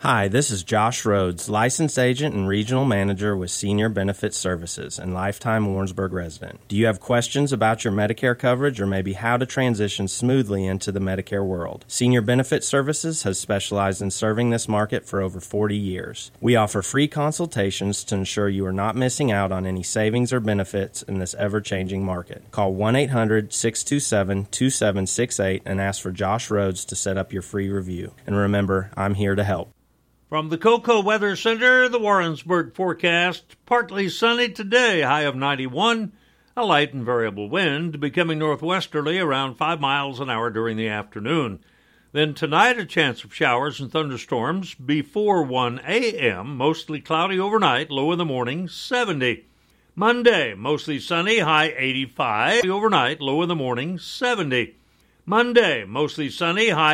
Hi, this is Josh Rhodes, licensed agent and regional manager with Senior Benefits Services and lifetime Warrensburg resident. Do you have questions about your Medicare coverage or maybe how to transition smoothly into the Medicare world? Senior Benefits Services has specialized in serving this market for over 40 years. We offer free consultations to ensure you are not missing out on any savings or benefits in this ever-changing market. Call 1-800-627-2768 and ask for Josh Rhodes to set up your free review. And remember, I'm here to help. From the Cocoa Weather Center, the Warrensburg forecast, partly sunny today, high of 91, a light and variable wind becoming northwesterly around 5 miles an hour during the afternoon. Then tonight, a chance of showers and thunderstorms before 1 a.m., mostly cloudy overnight, low in the morning, 70. Monday, mostly sunny, high 85, overnight, low in the morning, 70. Monday, mostly sunny, high